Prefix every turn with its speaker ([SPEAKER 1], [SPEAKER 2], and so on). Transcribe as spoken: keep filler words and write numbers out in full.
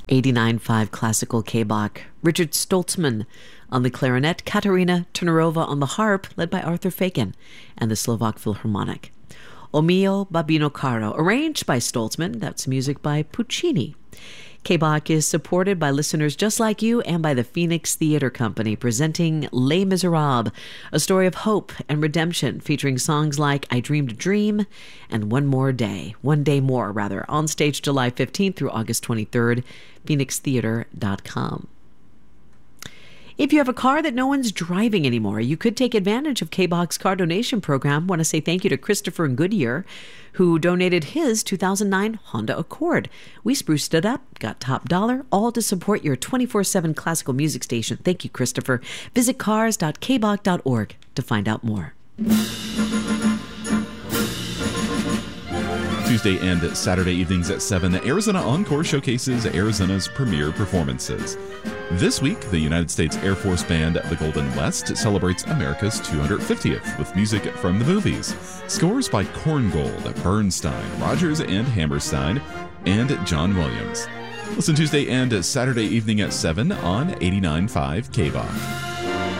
[SPEAKER 1] eighty-nine point five Classical K-Bach. Richard Stoltzman on the clarinet, Katarina Tenorova on the harp, led by Arthur Fakin and the Slovak Philharmonic. O mio Babino Caro, arranged by Stoltzman. That's music by Puccini. K-Bach is supported by listeners just like you and by the Phoenix Theater Company, presenting Les Miserables, a story of hope and redemption featuring songs like I Dreamed a Dream and One More Day, One Day More, rather, on stage July fifteenth through August twenty-third, phoenix theater dot com. If you have a car that no one's driving anymore, you could take advantage of K-Bach's car donation program. I want to say thank you to Christopher in Goodyear, who donated his two thousand nine Honda Accord. We spruced it up, got top dollar, all to support your twenty-four seven classical music station. Thank you, Christopher. Visit cars dot k bach dot org to find out more.
[SPEAKER 2] Tuesday and Saturday evenings at seven, Arizona Encore showcases Arizona's premier performances. This week, the United States Air Force Band, the Golden West, celebrates America's two hundred fiftieth with music from the movies. Scores by Korngold, Bernstein, Rodgers and Hammerstein, and John Williams. Listen Tuesday and Saturday evening at seven on eighty-nine point five K-Bach.